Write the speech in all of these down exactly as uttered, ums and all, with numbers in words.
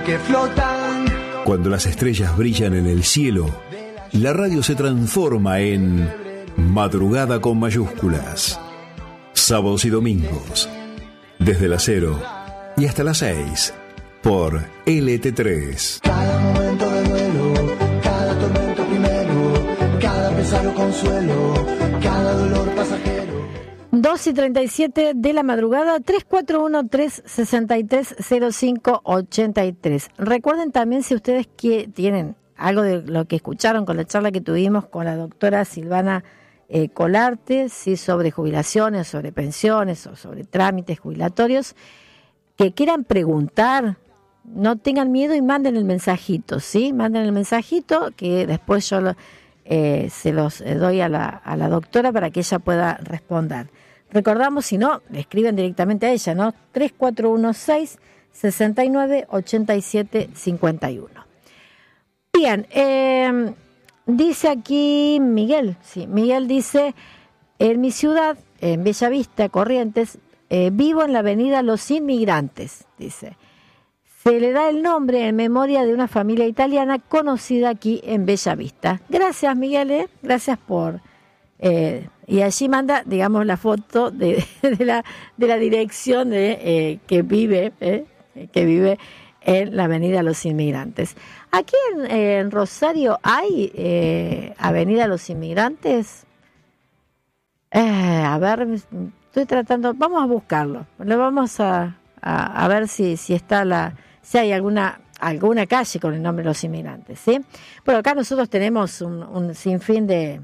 que flotan. Cuando las estrellas brillan en el cielo, la radio se transforma en Madrugada con mayúsculas. Sábados y domingos, desde las cero y hasta las seis, por L T tres. Cada momento de duelo, cada tormento primero, cada pesado consuelo, cada dolor pasajero. dos y treinta y siete de la madrugada, tres cuatro uno, tres seis tres, cero cinco ocho tres. Recuerden también, si ustedes que tienen algo de lo que escucharon con la charla que tuvimos con la doctora Silvana eh, Colarte, sí, sobre jubilaciones, sobre pensiones o sobre trámites jubilatorios, que quieran preguntar, no tengan miedo y manden el mensajito, ¿sí? Manden el mensajito que después yo lo, eh, se los doy a la, a la doctora para que ella pueda responder. Recordamos, si no, le escriben directamente a ella, ¿no? tres cuatro uno seis, seis nueve, ocho siete cinco uno. Bien, eh, dice aquí Miguel, sí, Miguel dice, en mi ciudad, en Bellavista, Corrientes, eh, vivo en la avenida Los Inmigrantes, dice. Se le da el nombre en memoria de una familia italiana conocida aquí en Bellavista. Gracias, Miguel, ¿eh? Gracias por... Eh, y allí manda, digamos, la foto de, de, la, de la dirección de eh, que vive eh, que vive en la avenida Los Inmigrantes. Aquí en, en Rosario hay eh, avenida Los Inmigrantes. Eh, a ver, estoy tratando, vamos a buscarlo. Le vamos a, a, a ver si, si está la, si hay alguna alguna calle con el nombre de Los Inmigrantes, ¿sí? Bueno, acá nosotros tenemos un, un sinfín de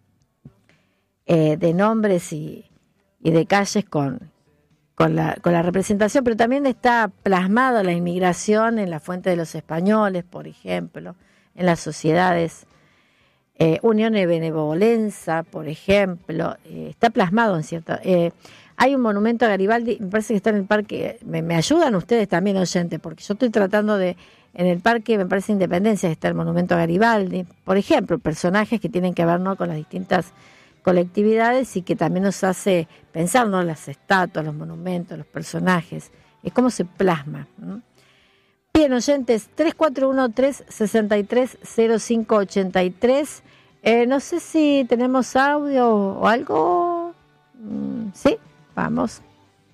Eh, de nombres y, y de calles con, con, la, con la representación, pero también está plasmada la inmigración en la Fuente de los Españoles, por ejemplo, en las sociedades, eh, Unión de Benevolencia, por ejemplo, eh, está plasmado en cierta... Eh, hay un monumento a Garibaldi, me parece que está en el parque, me, me ayudan ustedes también, oyentes, porque yo estoy tratando de... En el parque, me parece, Independencia, está el monumento a Garibaldi, por ejemplo, personajes que tienen que ver, ¿no?, con las distintas colectividades y que también nos hace pensar, ¿no?, las estatuas, los monumentos, los personajes, es cómo se plasma, ¿no? Bien, oyentes, tres cuatro uno, tres seis tres, cero cinco ocho tres. Eh, no sé si tenemos audio o algo. Mm, sí, vamos.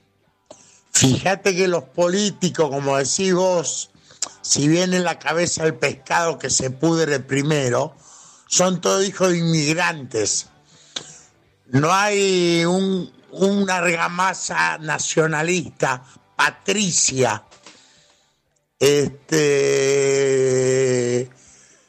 Fíjate que los políticos, como decís vos, si bien en la cabeza el pescado que se pudre primero, son todos hijos de inmigrantes. No hay un, una argamasa nacionalista, patricia. Este, eh,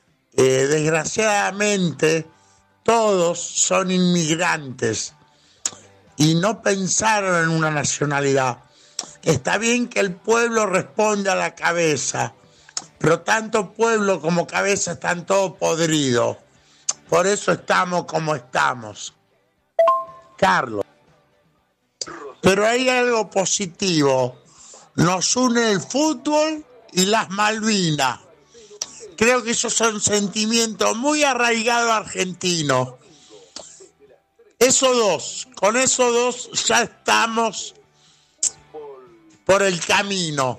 desgraciadamente, todos son inmigrantes y no pensaron en una nacionalidad. Está bien que el pueblo responde a la cabeza, pero tanto pueblo como cabeza están todos podridos. Por eso estamos como estamos. Carlos. Pero hay algo positivo. Nos une el fútbol y las Malvinas. Creo que esos son sentimientos muy arraigados argentinos. Esos dos, con esos dos ya estamos por el camino.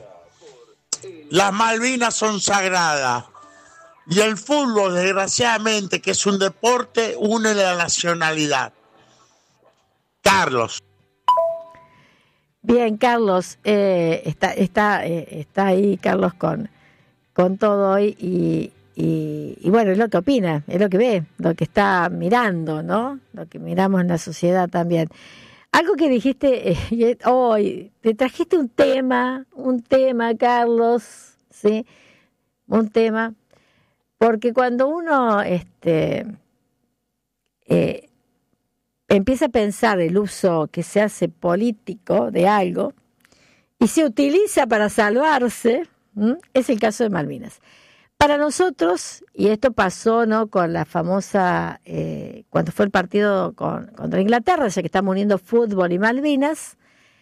Las Malvinas son sagradas. Y el fútbol, desgraciadamente, que es un deporte, une la nacionalidad. Carlos. Bien, Carlos, eh, está está eh, está ahí Carlos con, con todo hoy y, y, y bueno, es lo que opina, es lo que ve, lo que está mirando, ¿no? Lo que miramos en la sociedad también. Algo que dijiste eh, hoy, te trajiste un tema, un tema, Carlos, ¿sí? Un tema, porque cuando uno este eh, empieza a pensar el uso que se hace político de algo y se utiliza para salvarse, ¿m? Es el caso de Malvinas. Para nosotros, y esto pasó, ¿no?, con la famosa, eh, cuando fue el partido con, contra Inglaterra, ya que estamos uniendo fútbol y Malvinas,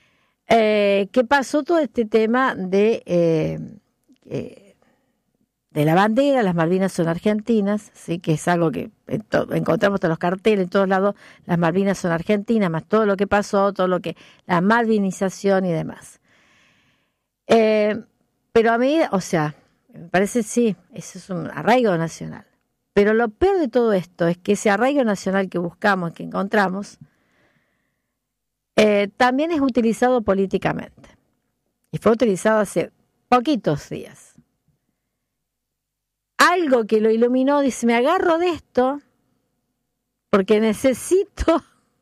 eh, que pasó todo este tema de, eh, eh, de la bandera, las Malvinas son argentinas, sí, que es algo que en to- encontramos en los carteles, en todos lados, las Malvinas son argentinas, más todo lo que pasó, todo lo que, la malvinización y demás. Eh, pero a mí, o sea, me parece, sí, eso es un arraigo nacional. Pero lo peor de todo esto es que ese arraigo nacional que buscamos, que encontramos, eh, también es utilizado políticamente. Y fue utilizado hace poquitos días. Algo que lo iluminó, dice, me agarro de esto porque necesito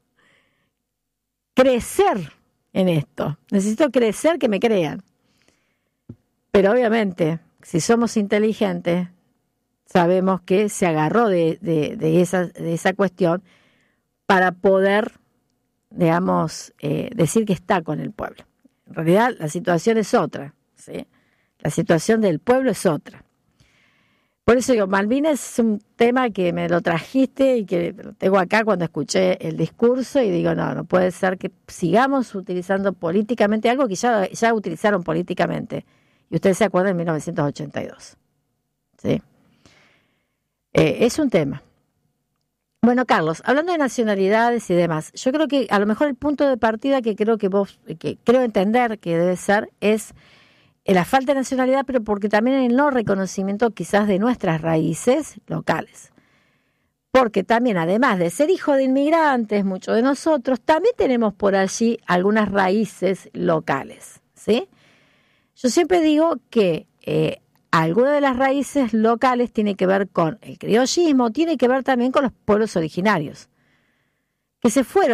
crecer en esto. Necesito crecer, que me crean. Pero obviamente, si somos inteligentes, sabemos que se agarró de, de, de, esa, de esa cuestión para poder, digamos, eh, decir que está con el pueblo. En realidad, la situación es otra, ¿sí? La situación del pueblo es otra. Por eso digo, Malvinas es un tema que me lo trajiste y que lo tengo acá cuando escuché el discurso y digo, no, no puede ser que sigamos utilizando políticamente algo que ya, ya utilizaron políticamente. Y ustedes se acuerdan en mil novecientos ochenta y dos. ¿Sí? Eh, es un tema. Bueno, Carlos, hablando de nacionalidades y demás, yo creo que a lo mejor el punto de partida que creo que vos, que creo entender que debe ser, es la falta de nacionalidad, pero porque también el no reconocimiento quizás de nuestras raíces locales. Porque también, además de ser hijo de inmigrantes, muchos de nosotros, también tenemos por allí algunas raíces locales, ¿sí? Yo siempre digo que eh, alguna de las raíces locales tiene que ver con el criollismo, tiene que ver también con los pueblos originarios, que se fueron